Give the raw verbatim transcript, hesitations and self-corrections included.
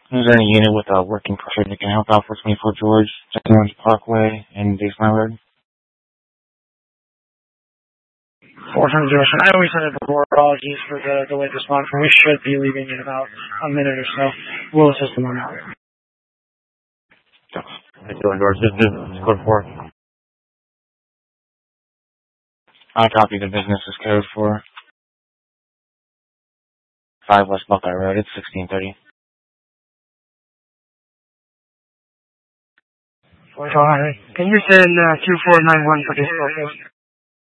Is there any unit with a working pressure that can help out for twenty-four George, Jackson Orange Parkway, and Baseline Road? four hundred George. I always said it before. Apologies for the delayed response. We should be leaving in about a minute or so. We'll assist them on that. How you doing, George? This is code four. I copy the business is code for five West Buckeye Road. It's sixteen thirty. Can you send uh, two four nine one for this purpose?